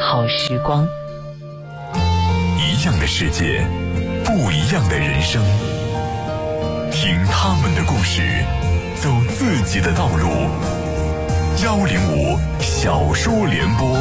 好时光。 一样的世界，不一样的人生，听他们的故事，走自己的道路。105小说联播。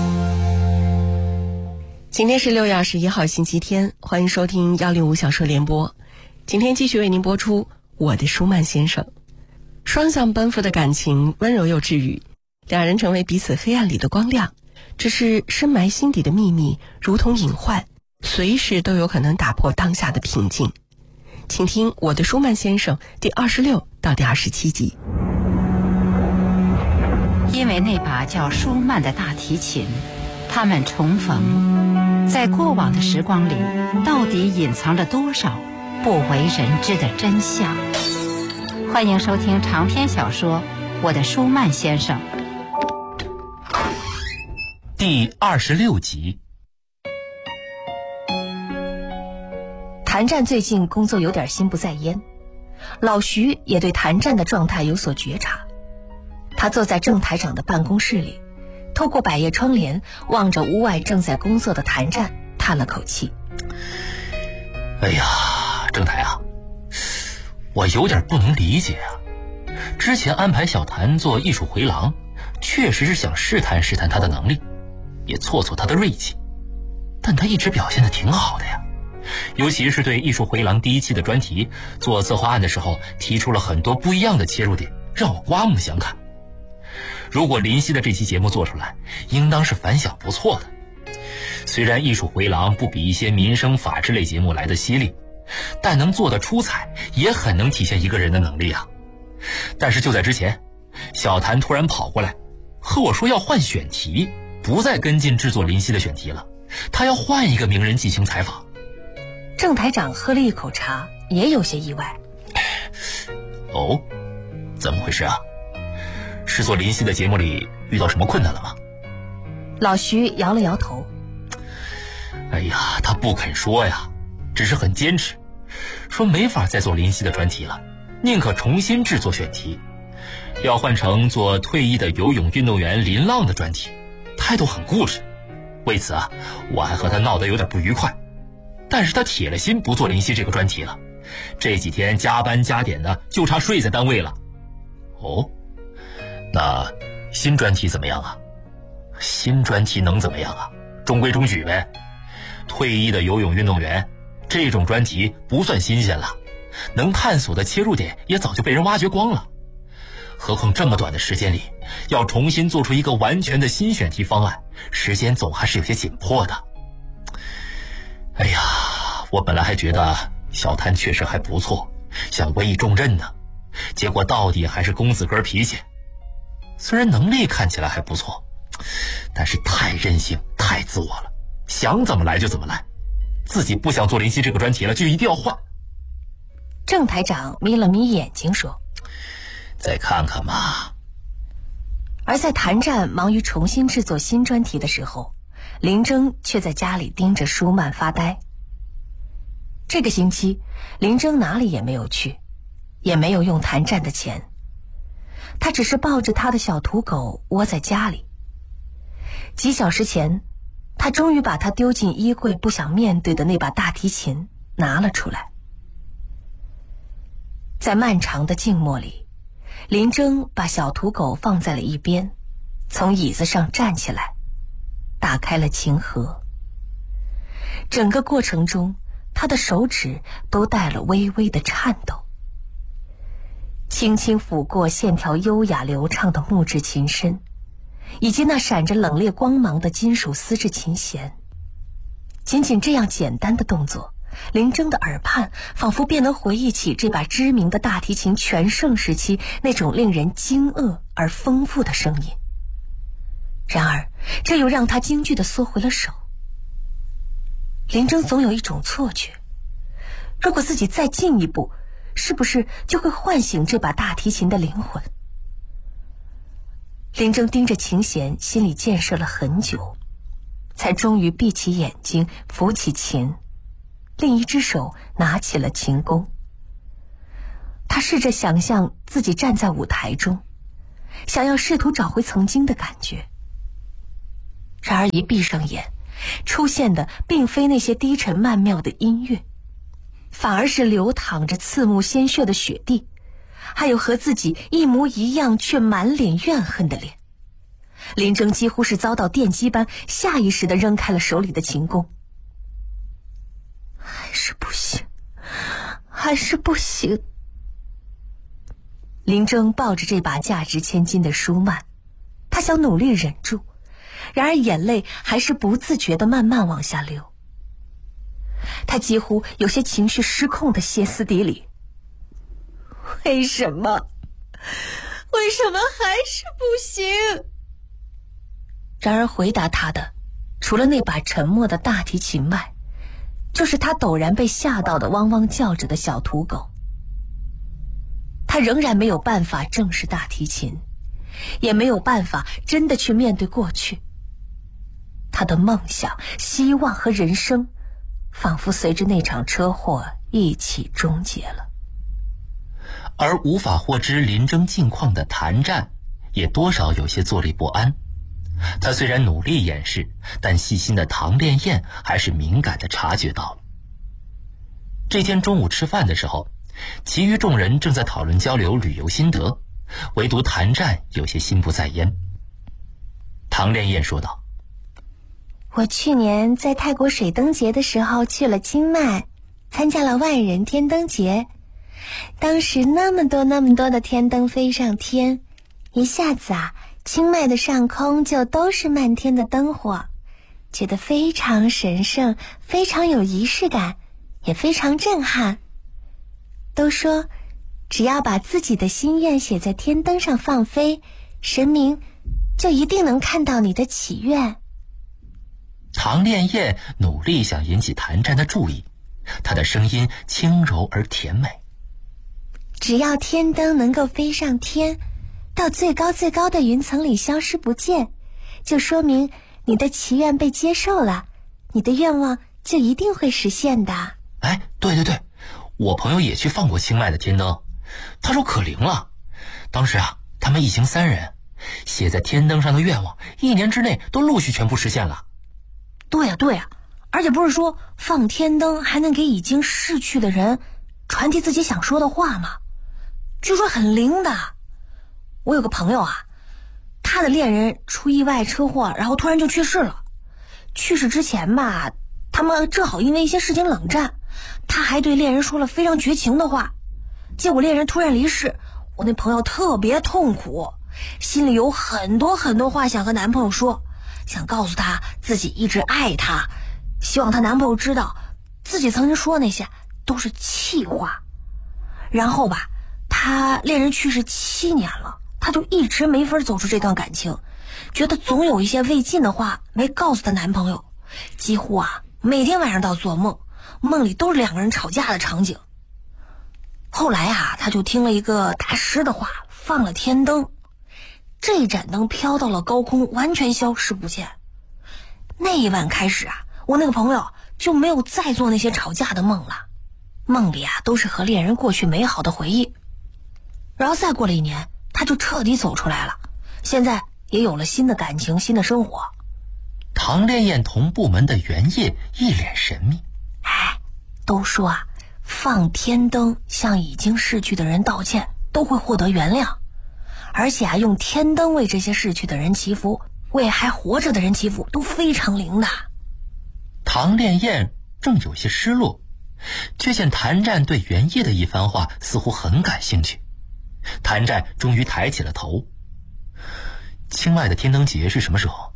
今天是6月21号星期天，欢迎收听105小说联播。今天继续为您播出我的舒曼先生。双向奔赴的感情温柔又治愈，两人成为彼此黑暗里的光亮。只是深埋心底的秘密如同隐患，随时都有可能打破当下的平静。请听我的舒曼先生第26到第27集。 因为那把叫舒曼的大提琴，他们重逢，在过往的时光里，到底隐藏着多少不为人知的真相？欢迎收听长篇小说《我的舒曼先生》 第26集。 谭战最近工作有点心不在焉，老徐也对谭战的状态有所觉察。他坐在郑台长的办公室里，透过百叶窗帘望着屋外正在工作的谭战，叹了口气。 哎呀，郑台啊，我有点不能理解啊。之前安排小谭做艺术回廊，确实是想试探试探他的能力，也挫挫他的锐气，但他一直表现得挺好的呀。尤其是对艺术回廊第1期的专题做策划案的时候，提出了很多不一样的切入点，让我刮目相看。如果林夕的这期节目做出来，应当是反响不错的。虽然艺术回廊不比一些民生法制类节目来的犀利，但能做得出彩，也很能体现一个人的能力啊。但是就在之前，小谭突然跑过来和我说要换选题，不再跟进制作林夕的选题了，他要换一个名人进行采访。 郑台长喝了一口茶，也有些意外。 哦，怎么回事啊？是做林夕的节目里遇到什么困难了吗？ 老徐摇了摇头。 哎呀，他不肯说呀，只是很坚持，说没法再做林夕的专题了，宁可重新制作选题，要换成做退役的游泳运动员林浪的专题，态度很固执。为此啊，我还和他闹得有点不愉快，但是他铁了心不做林夕这个专题了，这几天加班加点的，就差睡在单位了。哦，那新专题怎么样啊？新专题能怎么样啊？中规中矩呗。退役的游泳运动员这种专题不算新鲜了，能探索的切入点也早就被人挖掘光了。何况这么短的时间里，要重新做出一个完全的新选题方案，时间总还是有些紧迫的。哎呀，我本来还觉得小谭确实还不错，想委以重任呢，结果到底还是公子哥脾气。虽然能力看起来还不错，但是太任性太自我了，想怎么来就怎么来，自己不想做林夕这个专题了，就一定要换。 郑台长眯了眯眼睛说， 再看看嘛。 而在谭战忙于重新制作新专题的时候，林征却在家里盯着舒曼发呆。这个星期林征哪里也没有去，也没有用谭战的钱，他只是抱着他的小土狗窝在家里。几小时前，他终于把他丢进衣柜不想面对的那把大提琴拿了出来。在漫长的静默里，林征把小土狗放在了一边，从椅子上站起来，打开了琴盒。整个过程中，他的手指都带了微微的颤抖，轻轻抚过线条优雅流畅的木质琴身，以及那闪着冷冽光芒的金属丝质琴弦。仅仅这样简单的动作，林征的耳畔仿佛便能回忆起这把知名的大提琴全盛时期那种令人惊愕而丰富的声音。然而这又让他惊惧地缩回了手。林征总有一种错觉，如果自己再进一步，是不是就会唤醒这把大提琴的灵魂？林征盯着琴弦，心里建设了很久，才终于闭起眼睛，扶起琴，另一只手拿起了琴弓。他试着想象自己站在舞台中，想要试图找回曾经的感觉。 然而一闭上眼，出现的并非那些低沉曼妙的音乐，反而是流淌着刺目鲜血的雪地，还有和自己一模一样却满脸怨恨的脸。林征几乎是遭到电击般，下意识地扔开了手里的琴弓。还是不行，还是不行。林征抱着这把价值千金的舒曼，他想努力忍住，然而眼泪还是不自觉地慢慢往下流。他几乎有些情绪失控地歇斯底里：为什么？为什么还是不行？然而回答他的，除了那把沉默的大提琴外，就是他陡然被吓到的汪汪叫着的小土狗。他仍然没有办法正视大提琴，也没有办法真的去面对过去。他的梦想、希望和人生仿佛随着那场车祸一起终结了。 而无法获知林征近况的谭战也多少有些坐立不安。他虽然努力掩饰，但细心的唐烈焰还是敏感地察觉到了。这天中午吃饭的时候，其余众人正在讨论交流旅游心得，唯独谭战有些心不在焉。唐烈焰说道： 我去年在泰国水灯节的时候去了清迈，参加了万人天灯节。当时那么多的天灯飞上天，一下子清迈的上空就都是漫天的灯火，觉得非常神圣，非常有仪式感，也非常震撼。都说只要把自己的心愿写在天灯上放飞，神明就一定能看到你的祈愿。 唐烈焰努力想引起谭战的注意，他的声音轻柔而甜美。 只要天灯能够飞上天，到最高的云层里消失不见，就说明你的祈愿被接受了，你的愿望就一定会实现的。 哎，对，我朋友也去放过清迈的天灯，他说可灵了。当时他们一行3人写在天灯上的愿望，1年之内都陆续全部实现了。 对呀，而且不是说放天灯还能给已经逝去的人传递自己想说的话吗？据说很灵的。我有个朋友他的恋人出意外车祸，然后突然就去世了。去世之前他们正好因为一些事情冷战，他还对恋人说了非常绝情的话。结果恋人突然离世，我那朋友特别痛苦，心里有很多话想和男朋友说，想告诉他自己一直爱他，希望她男朋友知道自己曾经说那些都是气话。然后他恋人去世7年了，他就一直没法走出这段感情，觉得总有一些未尽的话没告诉她男朋友，几乎每天晚上都做梦，梦里都是2个人吵架的场景。后来他就听了一个大师的话，放了天灯，这盏灯飘到了高空，完全消失不见。那一晚开始我那个朋友就没有再做那些吵架的梦了，梦里都是和恋人过去美好的回忆。然后再过了1年，他就彻底走出来了，现在也有了新的感情，新的生活。 唐烈焰同部门的袁烨一脸神秘。 都说放天灯向已经逝去的人道歉都会获得原谅，而且用天灯为这些逝去的人祈福，为还活着的人祈福都非常灵的。 唐烈焰正有些失落，却见谭战对袁烨的一番话似乎很感兴趣。谭战终于抬起了头。清迈的天灯节是什么时候？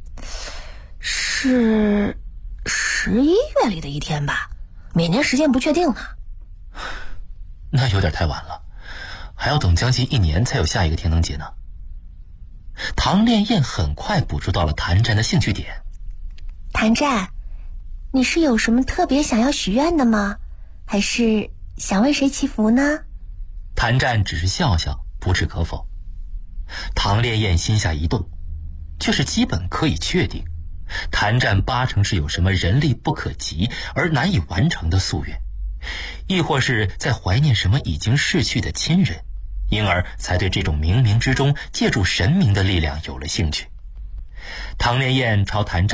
是11月里的一天吧，每年时间不确定呢。 那有点太晚了，还要等将近1年才有下一个天灯节呢。唐烈焰很快捕捉到了谭战的兴趣点。 谭战，你是有什么特别想要许愿的吗？还是想为谁祈福呢？ 谭战只是笑笑，不置可否。唐烈焰心下一动，却是基本可以确定，谭战80%是有什么人力不可及而难以完成的夙愿，亦或是在怀念什么已经逝去的亲人，因而才对这种冥冥之中借助神明的力量有了兴趣。 唐莲燕朝谭